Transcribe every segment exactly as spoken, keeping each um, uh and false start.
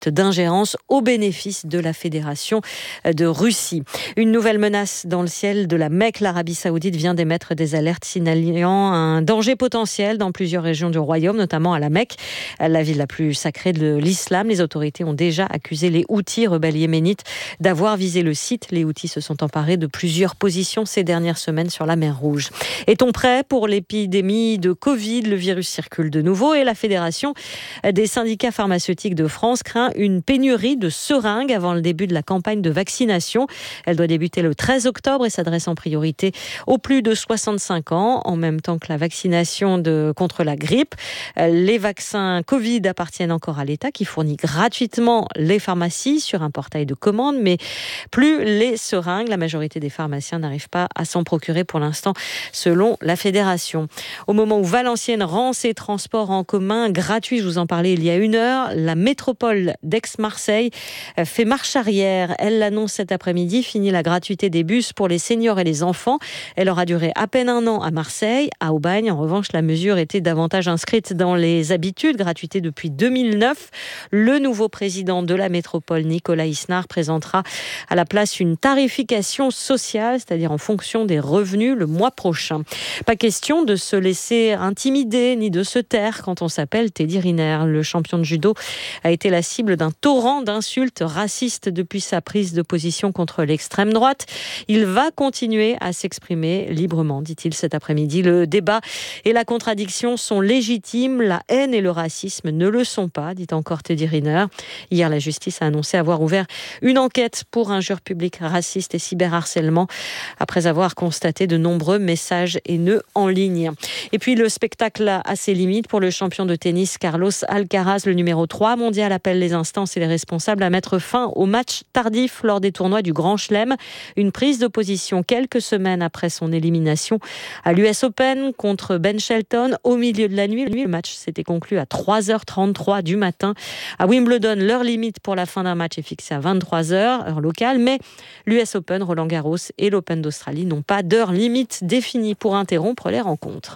d'ingérence au bénéfice de la Fédération de Russie. Une nouvelle menace dans le ciel de la Mecque. L'Arabie Saoudite vient d'émettre des alertes signalant un danger potentiel dans plusieurs régions du royaume, notamment à la Mecque, la ville la plus sacrée de l'islam. Les autorités ont déjà accusé les Houthis, rebelles yéménites, d'avoir visé le site. Les Houthis se sont emparés de plusieurs positions ces dernières semaines sur la mer Rouge. Est-on prêt pour l'épidémie de Covid ? Le virus circule de nouveau et la Fédération des syndicats pharmaceutiques de France craint une pénurie de seringues avant le début de la campagne de vaccination. Elle doit débuter le treize octobre et s'adresse en priorité aux plus de soixante-cinq ans, en même temps que la vaccination de, contre la grippe. Les vaccins Covid appartiennent encore à l'État qui fournit gratuitement les pharmacies sur un portail de commande, mais plus les seringues. La majorité des pharmaciens n'arrivent pas à s'en procurer pour l'instant, selon la Fédération. Au moment où Valenciennes rend ses transports en commun gratuits, je vous en parlais il y a une heure, la métropole d'Aix-Marseille fait marche arrière. Elle l'annonce cet après-midi, fini la gratuité des bus pour les seniors et les enfants. Elle aura duré à peine un an à Marseille. À Aubagne, en revanche, la mesure était davantage inscrite dans les habitudes, gratuité depuis deux mille neuf. Le nouveau président de la métropole, Nicolas Isnard, présentera à la place une tarification sociale, c'est-à-dire en fonction des revenus le mois prochain. Pas question de se laisser intimider ni de se taire quand on s'appelle Teddy Riner. Le champion de judo a été la cible d'un torrent d'insultes racistes depuis sa prise de position contre l'extrême droite. Il va continuer à s'exprimer librement, dit-il cet après-midi. Le débat et la contradiction sont légitimes, la haine et le racisme ne le sont pas, dit encore Teddy Riner. Hier, la justice a annoncé avoir ouvert une enquête pour injures publiques racistes et cyberharcèlement après avoir constaté de nombreux messages haineux en ligne. Et puis le spectacle a ses limites pour le champion de tennis Carlos Alcaraz. Le numéro trois mondial appelle les instances et les responsables à mettre fin au match tardif lors des tournois du Grand Chelem. Une prise de position quelques semaines après son élimination à l'U S Open contre Ben Shelton au milieu de la nuit. Le match s'était conclu à trois heures trente-trois du matin. À Wimbledon, l'heure limite pour la fin d'un match est fixée à vingt-trois heures, heure locale, mais l'U S Open, Roland Garros et l'Open d'Australie n'ont pas d'heure limite définie pour interrompre les rencontres.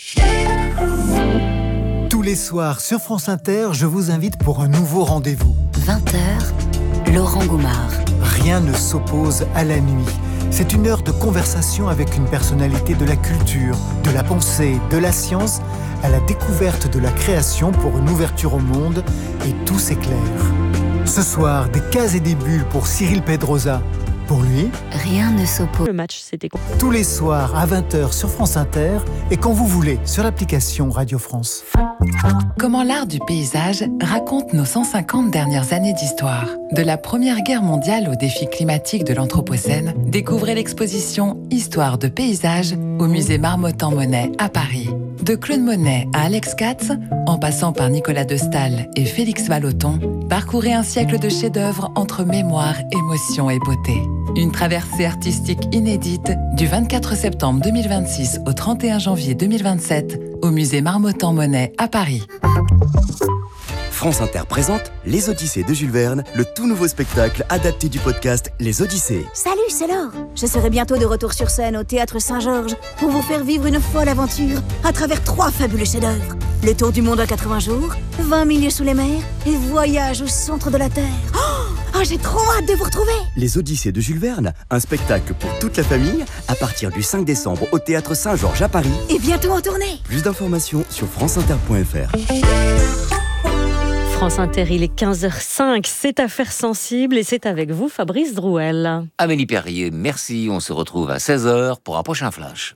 Tous les soirs sur France Inter, je vous invite pour un nouveau rendez-vous. vingt heures, Laurent Goumard. Rien ne s'oppose à la nuit. C'est une heure de conversation avec une personnalité de la culture, de la pensée, de la science, à la découverte de la création pour une ouverture au monde, et tout s'éclaire. Ce soir, des cases et des bulles pour Cyril Pedrosa. Pour lui, rien ne s'oppose. Le match, c'était tous les soirs à vingt heures sur France Inter et quand vous voulez sur l'application Radio France. Comment l'art du paysage raconte nos cent cinquante dernières années d'histoire. De la Première Guerre mondiale aux défis climatiques de l'Anthropocène, découvrez l'exposition Histoire de paysage au musée Marmottan-Monet à Paris. De Claude Monet à Alex Katz, en passant par Nicolas de Staël et Félix Vallotton, parcourez un siècle de chefs-d'œuvre entre mémoire, émotion et beauté. Une traversée artistique inédite du vingt-quatre septembre deux mille vingt-six au trente et un janvier deux mille vingt-sept au musée Marmottan-Monet à Paris. France Inter présente Les Odyssées de Jules Verne, le tout nouveau spectacle adapté du podcast Les Odyssées. Salut, c'est Laure. Je serai bientôt de retour sur scène au Théâtre Saint-Georges pour vous faire vivre une folle aventure à travers trois fabuleux chefs-d'œuvre. Le tour du monde en quatre-vingts jours, vingt milieux sous les mers et voyage au centre de la Terre. Oh, oh, j'ai trop hâte de vous retrouver. Les Odyssées de Jules Verne, un spectacle pour toute la famille à partir du cinq décembre au Théâtre Saint-Georges à Paris. Et bientôt en tournée. Plus d'informations sur franceinter point f r. France Inter, il est quinze heures cinq, c'est Affaires sensibles et c'est avec vous Fabrice Drouel. Amélie Perrier, merci, on se retrouve à seize heures pour un prochain flash.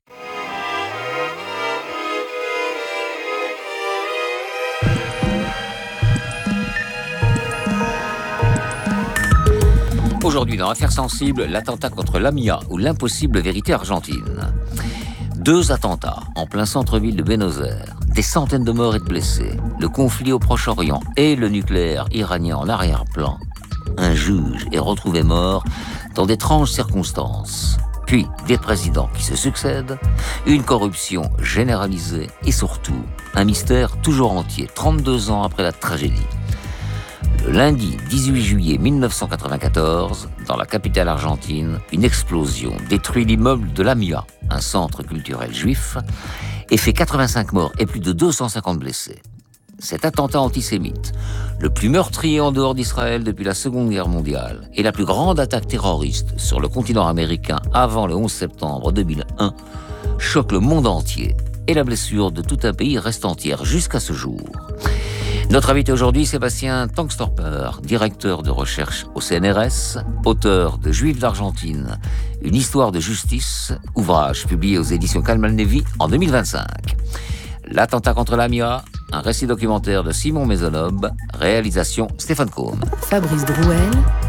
Aujourd'hui dans Affaires sensibles, l'attentat contre l'A M I A ou l'impossible vérité argentine. Deux attentats en plein centre-ville de Buenos Aires, des centaines de morts et de blessés, le conflit au Proche-Orient et le nucléaire iranien en arrière-plan. Un juge est retrouvé mort dans d'étranges circonstances. Puis des présidents qui se succèdent, une corruption généralisée et surtout un mystère toujours entier, trente-deux ans après la tragédie. Le lundi dix-huit juillet mille neuf cent quatre-vingt-quatorze, dans la capitale argentine, une explosion détruit l'immeuble de l'A M I A, un centre culturel juif, et fait quatre-vingt-cinq morts et plus de deux cent cinquante blessés. cet attentat antisémite, le plus meurtrier en dehors d'Israël depuis la Seconde Guerre mondiale et la plus grande attaque terroriste sur le continent américain avant le onze septembre deux mille un, choque le monde entier et la blessure de tout un pays reste entière jusqu'à ce jour. Notre invité aujourd'hui, Sébastien Tankstropper, directeur de recherche au C N R S, auteur de Juifs d'Argentine, une histoire de justice, ouvrage publié aux éditions Kalman Levy en deux mille vingt-cinq. L'attentat contre l'Amia, un récit documentaire de Simon Maisonneuve, réalisation Stéphane Combe. Fabrice Drouel,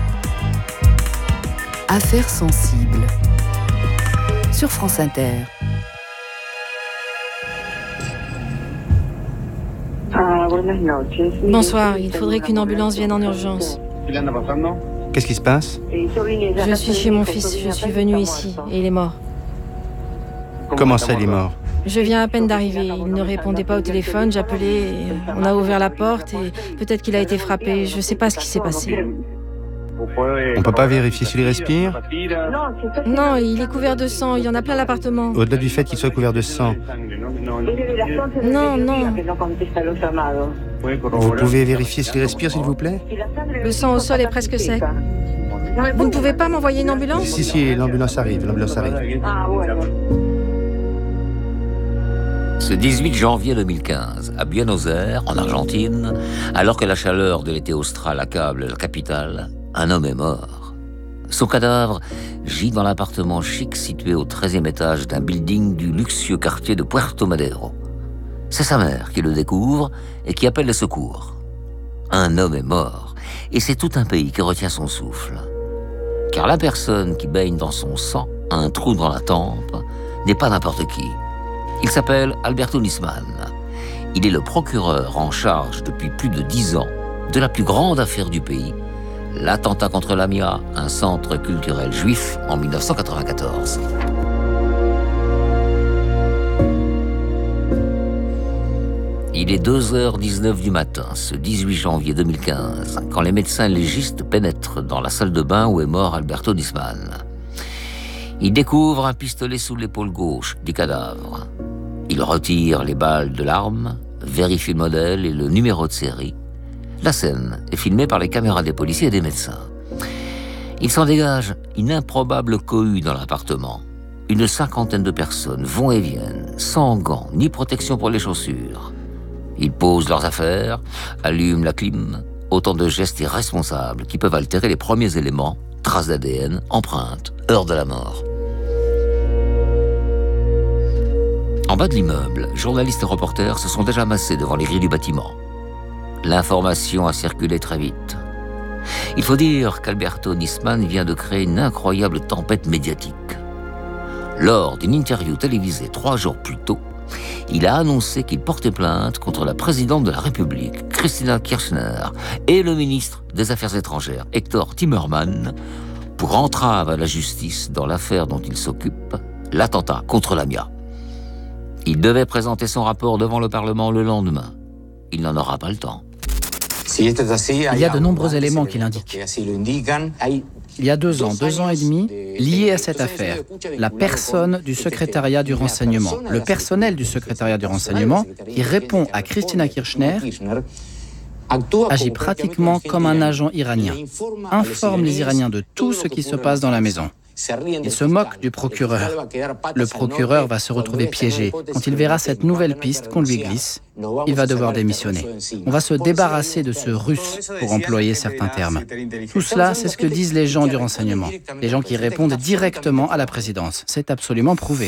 Affaires sensibles, sur France Inter. Bonsoir, il faudrait qu'une ambulance vienne en urgence. Qu'est-ce qui se passe? Je suis chez mon fils, je suis venue ici et il est mort. Comment ça, il est mort? Je viens à peine d'arriver, il ne répondait pas au téléphone, j'appelais, et on a ouvert la porte et peut-être qu'il a été frappé, je ne sais pas ce qui s'est passé. On peut pas vérifier s'il respire? Non, il est couvert de sang, il y en a plein l'appartement. Au-delà du fait qu'il soit couvert de sang. Non, non. Vous pouvez vérifier s'il respire, s'il vous plaît? Le sang au sol est presque sec. Vous ne pouvez pas m'envoyer une ambulance? Si, si, l'ambulance arrive, l'ambulance arrive. Ce dix-huit janvier deux mille quinze, à Buenos Aires, en Argentine, alors que la chaleur de l'été austral accable la capitale, un homme est mort. Son cadavre gît dans l'appartement chic situé au treizième étage d'un building du luxueux quartier de Puerto Madero. C'est sa mère qui le découvre et qui appelle les secours. Un homme est mort, et c'est tout un pays qui retient son souffle. Car la personne qui baigne dans son sang a un trou dans la tempe n'est pas n'importe qui. Il s'appelle Alberto Nisman. Il est le procureur en charge depuis plus de dix ans de la plus grande affaire du pays, l'attentat contre l'Amia, un centre culturel juif en mille neuf cent quatre-vingt-quatorze. Il est deux heures dix-neuf du matin, ce dix-huit janvier deux mille quinze, quand les médecins légistes pénètrent dans la salle de bain où est mort Alberto Nisman. Ils découvrent un pistolet sous l'épaule gauche du cadavre. Ils retirent les balles de l'arme, vérifient le modèle et le numéro de série. La scène est filmée par les caméras des policiers et des médecins. Il s'en dégage une improbable cohue dans l'appartement. Une cinquantaine de personnes vont et viennent, sans gants ni protection pour les chaussures. Ils posent leurs affaires, allument la clim, autant de gestes irresponsables qui peuvent altérer les premiers éléments, traces d'A D N, empreintes, heure de la mort. En bas de l'immeuble, journalistes et reporters se sont déjà massés devant les grilles du bâtiment. L'information a circulé très vite. Il faut dire qu'Alberto Nisman vient de créer une incroyable tempête médiatique. Lors d'une interview télévisée trois jours plus tôt, il a annoncé qu'il portait plainte contre la présidente de la République, Cristina Kirchner, et le ministre des Affaires étrangères, Hector Timmermans, pour entrave à la justice dans l'affaire dont il s'occupe, l'attentat contre l'Amia. Il devait présenter son rapport devant le Parlement le lendemain. Il n'en aura pas le temps. Il y a de nombreux éléments qui l'indiquent. Il y a deux ans, deux ans et demi, liés à cette affaire, la personne du secrétariat du renseignement, le personnel du secrétariat du renseignement, qui répond à Cristina Kirchner, agit pratiquement comme un agent iranien, informe les Iraniens de tout ce qui se passe dans la maison. Il se moque du procureur. Le procureur va se retrouver piégé. Quand il verra cette nouvelle piste qu'on lui glisse, il va devoir démissionner. On va se débarrasser de ce russe, pour employer certains termes. Tout cela, c'est ce que disent les gens du renseignement. Les gens qui répondent directement à la présidence. C'est absolument prouvé.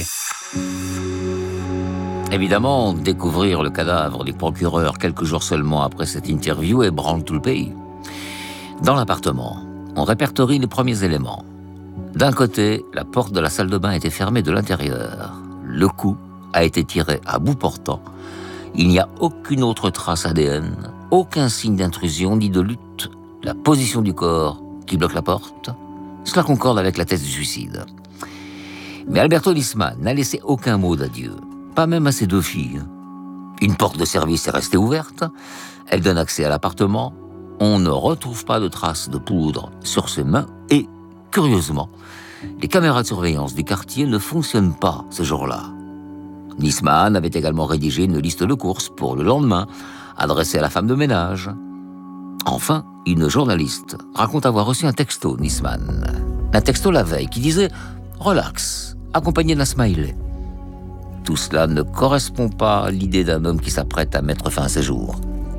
Évidemment, découvrir le cadavre du procureur quelques jours seulement après cette interview ébranle tout le pays. Dans l'appartement, on répertorie les premiers éléments. D'un côté, la porte de la salle de bain était fermée de l'intérieur. Le coup a été tiré à bout portant. Il n'y a aucune autre trace A D N, aucun signe d'intrusion ni de lutte. La position du corps qui bloque la porte, cela concorde avec la thèse du suicide. Mais Alberto Nisman n'a laissé aucun mot d'adieu, pas même à ses deux filles. Une porte de service est restée ouverte, elle donne accès à l'appartement. On ne retrouve pas de traces de poudre sur ses mains et, curieusement, les caméras de surveillance du quartier ne fonctionnent pas ce jour-là. Nisman avait également rédigé une liste de courses pour le lendemain, adressé à la femme de ménage. Enfin, une journaliste raconte avoir reçu un texto Nisman. Un texto la veille qui disait « Relax », accompagné d'un smiley. Tout cela ne correspond pas à l'idée d'un homme qui s'apprête à mettre fin à ses jours.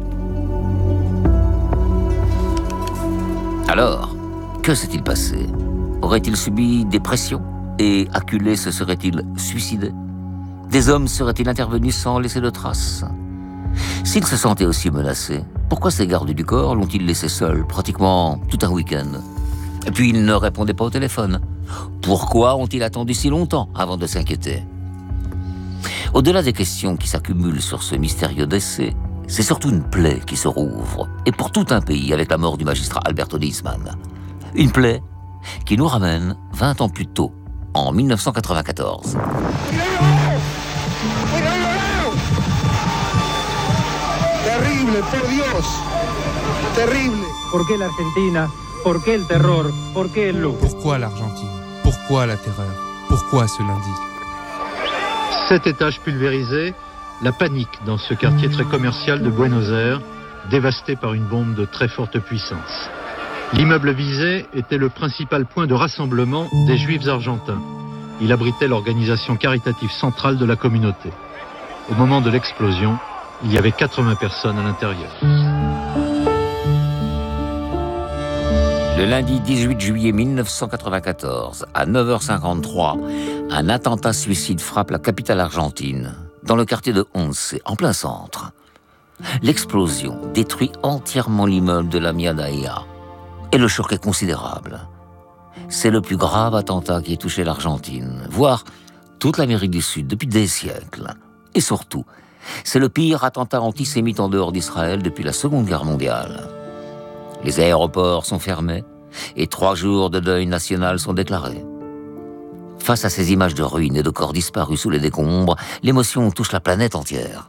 Alors, que s'est-il passé? Aurait-il subi des pressions et acculé se serait-il suicidé? Des hommes seraient-ils intervenus sans laisser de traces? S'il se sentait aussi menacé, pourquoi ces gardes du corps l'ont-ils laissé seul, pratiquement tout un week-end? Et puis il ne répondait pas au téléphone. Pourquoi ont-ils attendu si longtemps avant de s'inquiéter? Au-delà des questions qui s'accumulent sur ce mystérieux décès, c'est surtout une plaie qui se rouvre, et pour tout un pays avec la mort du magistrat Alberto Nisman. Une plaie qui nous ramène vingt ans plus tôt, en mille neuf cent quatre-vingt-quatorze. Terrible, por Dios. Terrible. ¿Por qué la Argentina? ¿Por qué el terror? ¿Por qué el luto? Pourquoi l'Argentine? Pourquoi la terreur? Pourquoi ce lundi? Sept étages pulvérisés, la panique dans ce quartier très commercial de Buenos Aires, dévasté par une bombe de très forte puissance. L'immeuble visé était le principal point de rassemblement des Juifs argentins. Il abritait l'organisation caritative centrale de la communauté. Au moment de l'explosion, il y avait quatre-vingts personnes à l'intérieur. Le lundi dix-huit juillet mille neuf cent quatre-vingt-quatorze, à neuf heures cinquante-trois, un attentat suicide frappe la capitale argentine, dans le quartier de Once, en plein centre. L'explosion détruit entièrement l'immeuble de la Mia Daya, et le choc est considérable. C'est le plus grave attentat qui ait touché l'Argentine, voire toute l'Amérique du Sud depuis des siècles. Et surtout, c'est le pire attentat antisémite en dehors d'Israël depuis la Seconde Guerre mondiale. Les aéroports sont fermés et trois jours de deuil national sont déclarés. Face à ces images de ruines et de corps disparus sous les décombres, l'émotion touche la planète entière.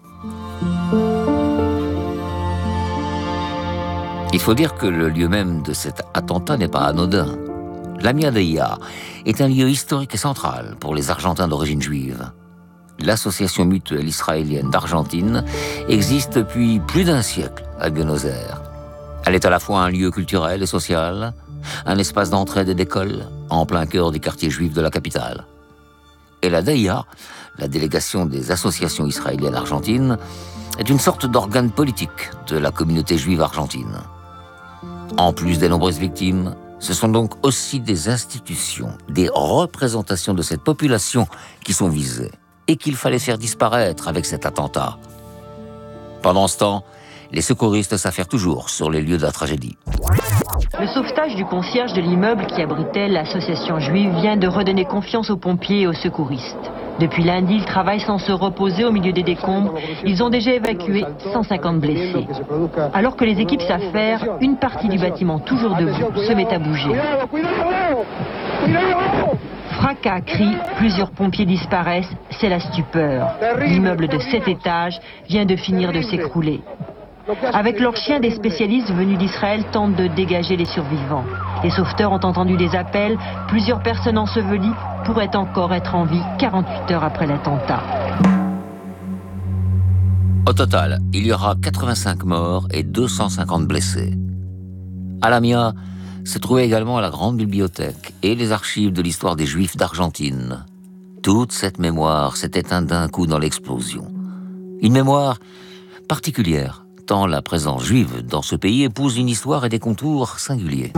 Il faut dire que le lieu même de cet attentat n'est pas anodin. La Mia Daya est un lieu historique et central pour les Argentins d'origine juive. L'Association mutuelle israélienne d'Argentine existe depuis plus d'un siècle à Buenos Aires. Elle est à la fois un lieu culturel et social, un espace d'entraide et d'école, en plein cœur des quartiers juifs de la capitale. Et la Daya, la délégation des associations israéliennes argentines, est une sorte d'organe politique de la communauté juive argentine. En plus des nombreuses victimes, ce sont donc aussi des institutions, des représentations de cette population qui sont visées et qu'il fallait faire disparaître avec cet attentat. Pendant ce temps, les secouristes s'affairent toujours sur les lieux de la tragédie. Le sauvetage du concierge de l'immeuble qui abritait l'association juive vient de redonner confiance aux pompiers et aux secouristes. Depuis lundi, ils travaillent sans se reposer au milieu des décombres. Ils ont déjà évacué cent cinquante blessés. Alors que les équipes s'affairent, une partie du bâtiment toujours debout se met à bouger. Fracas, cris, plusieurs pompiers disparaissent, c'est la stupeur. L'immeuble de sept étages vient de finir de s'écrouler. Avec leurs chiens, des spécialistes venus d'Israël tentent de dégager les survivants. Les sauveteurs ont entendu des appels. Plusieurs personnes ensevelies pourraient encore être en vie quarante-huit heures après l'attentat. Au total, il y aura quatre-vingt-cinq morts et deux cent cinquante blessés. À la Mia se trouvait également la grande bibliothèque et les archives de l'histoire des Juifs d'Argentine. Toute cette mémoire s'est éteinte d'un coup dans l'explosion. Une mémoire particulière, tant la présence juive dans ce pays épouse une histoire et des contours singuliers.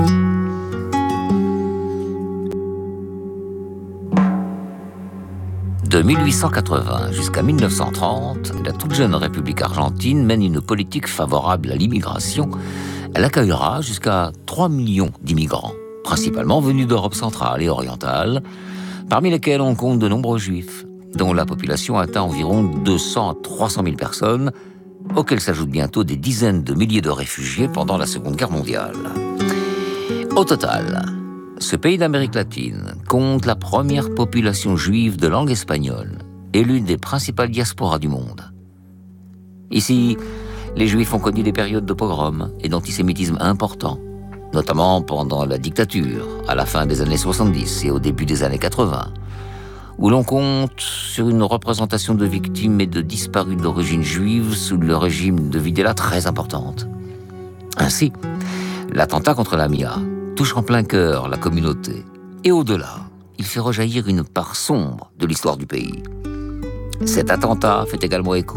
De mille huit cent quatre-vingts jusqu'à mille neuf cent trente, la toute jeune République argentine mène une politique favorable à l'immigration. Elle accueillera jusqu'à trois millions d'immigrants, principalement venus d'Europe centrale et orientale, parmi lesquels on compte de nombreux juifs, dont la population atteint environ deux cents à trois cent mille personnes, auxquels s'ajoutent bientôt des dizaines de milliers de réfugiés pendant la Seconde Guerre mondiale. Au total, ce pays d'Amérique latine compte la première population juive de langue espagnole et l'une des principales diasporas du monde. Ici, les Juifs ont connu des périodes de pogroms et d'antisémitisme importants, notamment pendant la dictature, à la fin des années soixante-dix et au début des années quatre-vingts, où l'on compte sur une représentation de victimes et de disparus d'origine juive sous le régime de Videla très importante. Ainsi, l'attentat contre la Mia touche en plein cœur la communauté. Et au-delà, il fait rejaillir une part sombre de l'histoire du pays. Cet attentat fait également écho